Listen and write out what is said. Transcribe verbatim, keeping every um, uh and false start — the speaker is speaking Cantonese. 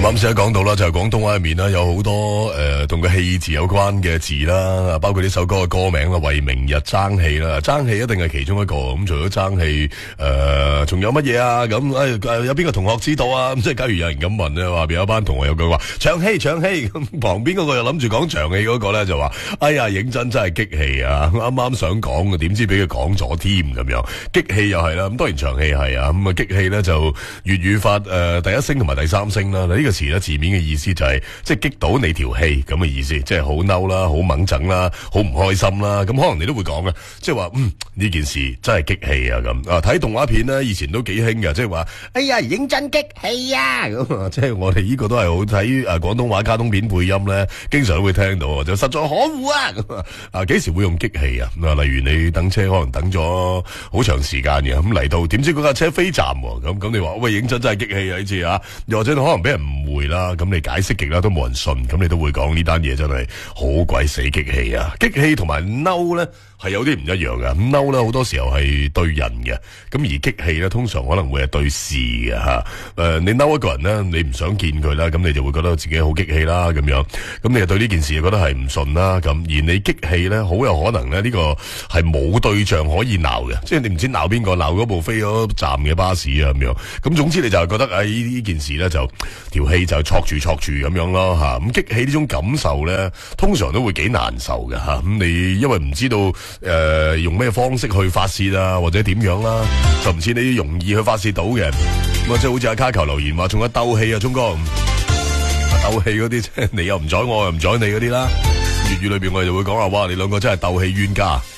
啱先講到啦，就係廣東話入面啦，有好多誒同個氣字有關嘅字啦，包括呢首歌嘅歌名啦，為明日爭氣啦，爭氣一定係其中一個。咁除咗爭氣，誒仲有乜嘢啊？咁誒有邊個同學知道啊？咁即係假如有人咁問咧，話邊有班同學有句話長氣長氣，咁旁邊嗰個又諗住講長氣嗰個咧就話：哎呀，認真真係激氣啊！啱啱想講嘅，點知俾佢講咗添咁樣，激氣又係啦。咁當然長氣係啊，咁啊激氣咧就粵語法誒、呃、第一聲同埋第三聲啦。呢、這個詞咧字面嘅意思就係、是、即係激到你條氣咁嘅意思，即係好嬲啦、好猛整啦、好唔開心啦。咁可能你都會講嘅，即係話嗯呢件事真係激氣啊咁啊！睇動畫片咧以前都幾興嘅，即係話哎呀認真激氣啊咁，即係我哋呢個都係好睇誒廣東話卡通片配音咧，經常都會聽到，就實在可惡啊咁啊！幾時會用激氣啊？啊，例如你等車可能等咗好長時間嘅，咁嚟到點知嗰架車飛站喎，咁咁你話喂認真真係激氣啊呢次啊，又或者可能俾人誤會啦，咁你解釋極啦都冇人信，咁你都會講呢單嘢真係好鬼死激氣啊！激氣同埋嬲咧係有啲唔一樣嘅，咁嬲咧好多時候係對人嘅，咁而激氣咧通常可能會係對事嘅吓。誒、呃，你嬲一個人咧，你唔想見佢啦，咁你就會覺得自己好激氣啦，咁樣，咁你就對呢件事覺得係唔順啦，咁而你激氣咧，好有可能咧呢、這個係冇對象可以鬧嘅，即係你唔知鬧邊個，鬧嗰部飛咗站嘅巴士啊咁樣，咁總之你就係覺得誒呢件事咧就條氣就挫住挫住咁樣咯吓，咁激氣呢種感受咧，通常都會幾難受嘅吓，咁你因為唔知道誒、呃、用咩方式去發洩啊或者點樣啦，就唔似你容易去發洩到嘅，咁啊即係好似阿卡球留言話仲有鬥氣啊聰哥，鬥氣嗰啲即係你又唔睬我又唔睬你嗰啲啦，粵語裏邊我哋就會講話哇你兩個真係鬥氣冤家。